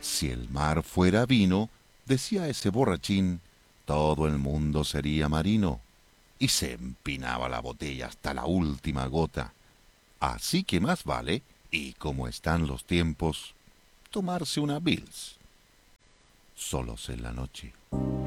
Si el mar fuera vino, decía ese borrachín, todo el mundo sería marino. Y se empinaba la botella hasta la última gota. Así que más vale, y como están los tiempos, tomarse una Bills. Solos en la noche.